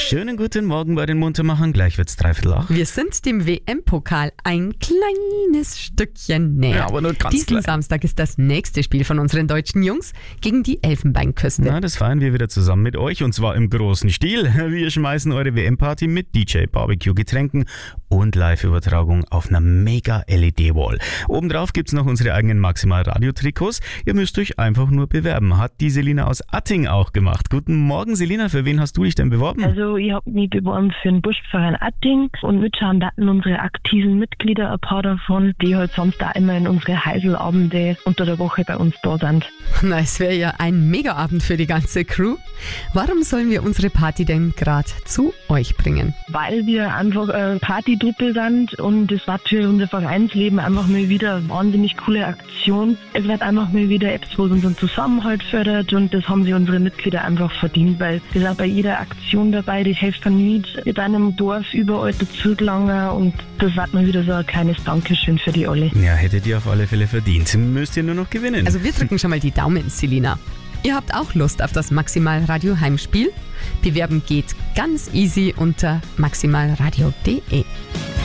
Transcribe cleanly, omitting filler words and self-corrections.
Schönen guten Morgen bei den Muntermachern. Gleich wird's 7:45. Wir sind dem WM-Pokal ein kleines Stückchen näher. Ja, aber nur ganz Diesen klein. Samstag ist das nächste Spiel von unseren deutschen Jungs gegen die Elfenbeinküste. Na, das feiern wir wieder zusammen mit euch und zwar im großen Stil. Wir schmeißen eure WM-Party mit DJ, Barbecue, Getränken und Live-Übertragung auf einer mega LED-Wall. Obendrauf gibt's noch unsere eigenen Maximal-Radio-Trikots. Ihr müsst euch einfach nur bewerben. Hat die Selina aus Atting auch gemacht. Guten Morgen, Selina. Für wen hast du dich denn beworben? Also ich habe mich beworben für den Buschverein Atting und mitschauen hatten unsere aktiven Mitglieder, ein paar davon, die halt sonst auch immer in unsere Heiselabende unter der Woche bei uns da sind. Na, es wäre ja ein Mega-Abend für die ganze Crew. Warum sollen wir unsere Party denn gerade zu euch bringen? Weil wir einfach eine Partytruppe sind und es war für unser Vereinsleben einfach mal wieder eine wahnsinnig coole Aktion. Es wird einfach mal wieder etwas, was unseren Zusammenhalt fördert und das haben sich unsere Mitglieder einfach verdient, weil wir sind bei jeder Aktion dabei, die helfen nicht mit einem Dorf überall dazu gelangen und das wird mal wieder so ein kleines Dankeschön für die alle. Ja, hättet ihr auf alle Fälle verdient. Müsst ihr nur noch gewinnen. Also wir drücken schon mal die Daumen, Selina. Ihr habt auch Lust auf das Maximal-Radio Heimspiel? Bewerben geht ganz easy unter maximalradio.de.